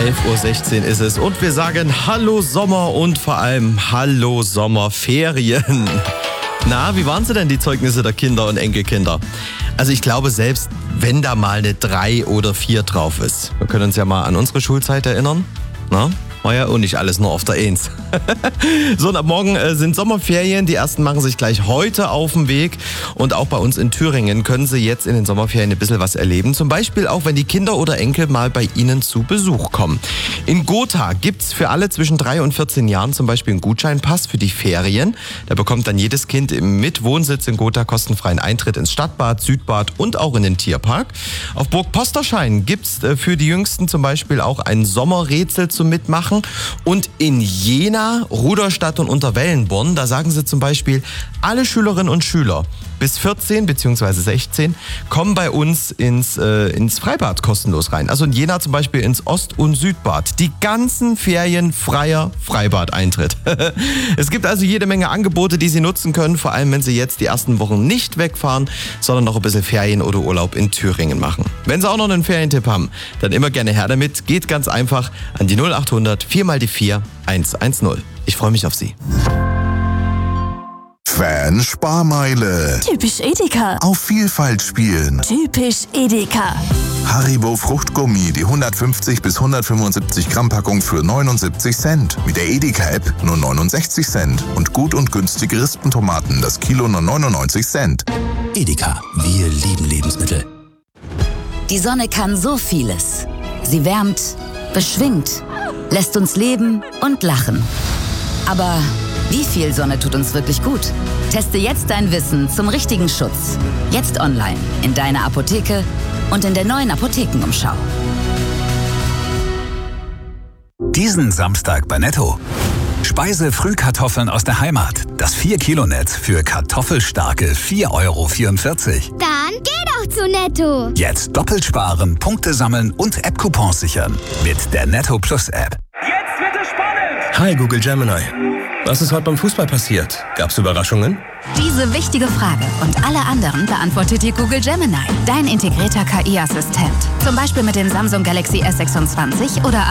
11.16 Uhr ist es und wir sagen Hallo Sommer und vor allem Hallo Sommerferien. Na, wie waren sie denn, die Zeugnisse der Kinder und Enkelkinder? Also ich glaube, selbst wenn da mal eine 3 oder 4 drauf ist, wir können uns ja mal an unsere Schulzeit erinnern, na? War ja auch nicht alles nur auf der 1. So, und ab morgen sind Sommerferien. Die ersten machen sich gleich heute auf den Weg. Und auch bei uns in Thüringen können Sie jetzt in den Sommerferien ein bisschen was erleben. Zum Beispiel auch, wenn die Kinder oder Enkel mal bei Ihnen zu Besuch kommen. In Gotha gibt's für alle zwischen 3 und 14 Jahren zum Beispiel einen Gutscheinpass für die Ferien. Da bekommt dann jedes Kind mit Wohnsitz in Gotha kostenfreien Eintritt ins Stadtbad, Südbad und auch in den Tierpark. Auf Burg Posterschein gibt's für die Jüngsten zum Beispiel auch ein Sommerrätsel zum Mitmachen. Und in Jena, Rudolstadt und Unterwellenborn, da sagen sie zum Beispiel, alle Schülerinnen und Schüler bis 14 bzw. 16 kommen bei uns ins Freibad kostenlos rein. Also in Jena zum Beispiel ins Ost- und Südbad. Die ganzen Ferien freier Freibadeintritt. Es gibt also jede Menge Angebote, die Sie nutzen können, vor allem wenn Sie jetzt die ersten Wochen nicht wegfahren, sondern noch ein bisschen Ferien oder Urlaub in Thüringen machen. Wenn Sie auch noch einen Ferientipp haben, dann immer gerne her damit. Geht ganz einfach an die 0800 4x4 110. Ich freue mich auf Sie. Fan-Sparmeile. Typisch Edeka. Auf Vielfalt spielen. Typisch Edeka. Haribo Fruchtgummi, die 150 bis 175 Gramm Packung für 79 Cent. Mit der Edeka-App nur 69 Cent. Und gut und günstige Rispentomaten, das Kilo nur 99 Cent. Edeka, wir lieben Lebensmittel. Die Sonne kann so vieles. Sie wärmt, beschwingt, lässt uns leben und lachen. Aber wie viel Sonne tut uns wirklich gut? Teste jetzt dein Wissen zum richtigen Schutz. Jetzt online, in deiner Apotheke und in der neuen Apothekenumschau. Diesen Samstag bei Netto. Speise-Frühkartoffeln aus der Heimat. Das 4-Kilo-Netz für kartoffelstarke 4,44 €. Dann geh doch zu Netto. Jetzt doppelt sparen, Punkte sammeln und App-Coupons sichern. Mit der Netto Plus App. Jetzt wird es spannend! Hi Google Gemini. Was ist heute beim Fußball passiert? Gab's Überraschungen? Diese wichtige Frage und alle anderen beantwortet dir Google Gemini, dein integrierter KI-Assistent. Zum Beispiel mit dem Samsung Galaxy S26 oder